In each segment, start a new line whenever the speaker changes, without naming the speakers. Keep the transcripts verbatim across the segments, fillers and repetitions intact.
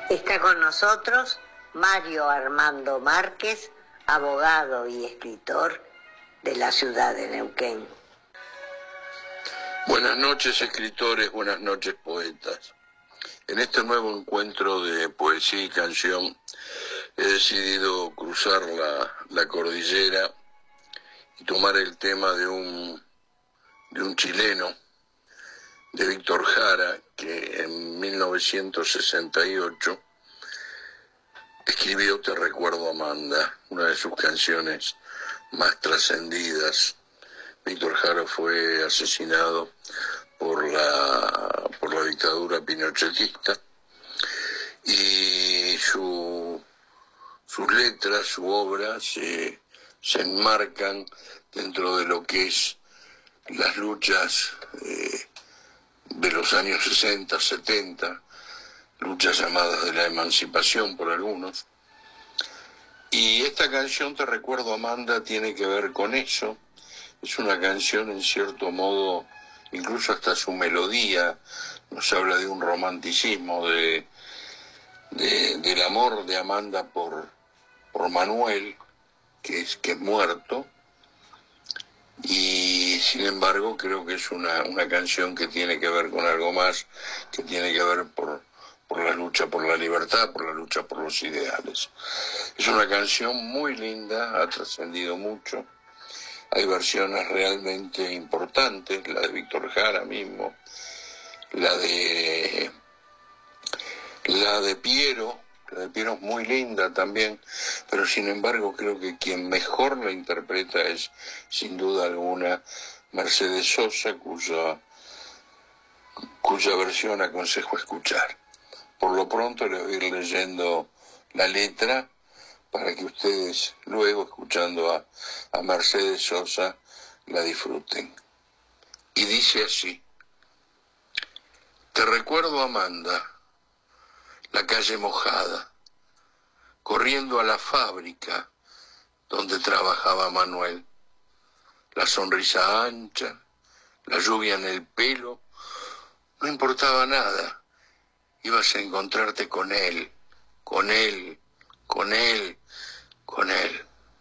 Está con nosotros Mario Armando Márquez, abogado y escritor de la ciudad de Neuquén.
Buenas noches, escritores, buenas noches, poetas. En este nuevo encuentro de poesía y canción he decidido cruzar la, la cordillera y tomar el tema de un, de un chileno, de Víctor Jara, que en mil novecientos sesenta y ocho escribió Te recuerdo, Amanda, una de sus canciones más trascendidas. Víctor Jara fue asesinado por la, por la dictadura pinochetista y su, sus letras, su obra se, se enmarcan dentro de lo que es las luchas eh, de los años sesenta, setenta, luchas llamadas de la emancipación por algunos. Y esta canción, Te recuerdo, Amanda, tiene que ver con eso. Es una canción, en cierto modo, incluso hasta su melodía, nos habla de un romanticismo, de, de, del amor de Amanda por, por Manuel, que es, que es muerto. Y sin embargo creo que es una, una canción que tiene que ver con algo más, que tiene que ver por, por la lucha por la libertad, por la lucha por los ideales. Es una canción muy linda, ha trascendido mucho. Hay versiones realmente importantes, la de Víctor Jara mismo, la de la de Piero, la de Piero es muy linda también, pero sin embargo creo que quien mejor la interpreta es, sin duda alguna, Mercedes Sosa, cuya, cuya versión aconsejo escuchar. Por lo pronto les voy a ir leyendo la letra para que ustedes luego, escuchando a, a Mercedes Sosa, la disfruten. Y dice así: Te recuerdo, Amanda, la calle mojada, corriendo a la fábrica donde trabajaba Manuel. La sonrisa ancha, la lluvia en el pelo, no importaba nada. Ibas a encontrarte con él, con él, con él, con él.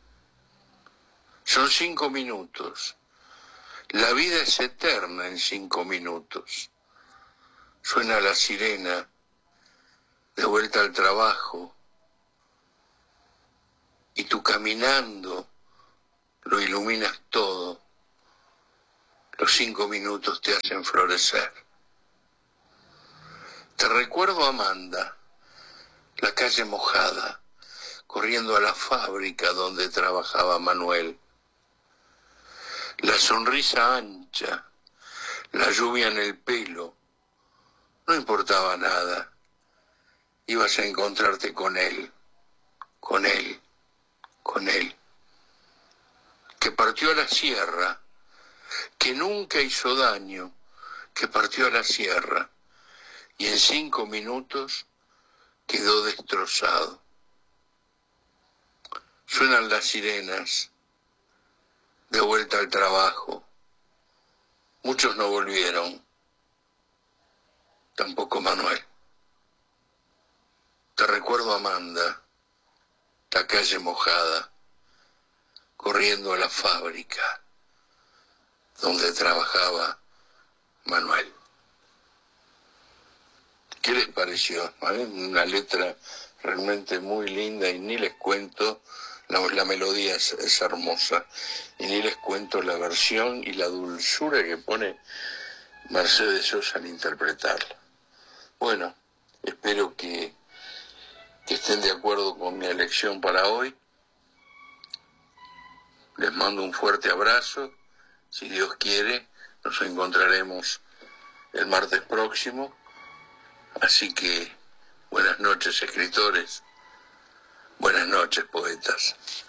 Son cinco minutos. La vida es eterna en cinco minutos. Suena la sirena, de vuelta al trabajo, y tú caminando lo iluminas todo. Los cinco minutos te hacen florecer. Te recuerdo, Amanda, la calle mojada, corriendo a la fábrica donde trabajaba Manuel. La sonrisa ancha, la lluvia en el pelo, no importaba nada. Ibas a encontrarte con él, con él, con él. Que partió a la sierra, que nunca hizo daño, que partió a la sierra y en cinco minutos quedó destrozado. Suenan las sirenas, de vuelta al trabajo. Muchos no volvieron, tampoco Manuel. Te recuerdo, Amanda, la calle mojada, corriendo a la fábrica donde trabajaba Manuel. ¿Qué les pareció? ¿Vale? Una letra realmente muy linda y ni les cuento, la, la melodía es, es hermosa, y ni les cuento la versión y la dulzura que pone Mercedes Sosa al interpretarla. Bueno, espero que que estén de acuerdo con mi elección para hoy. Les mando un fuerte abrazo. Si Dios quiere, nos encontraremos el martes próximo. Así que buenas noches, escritores. Buenas noches, poetas.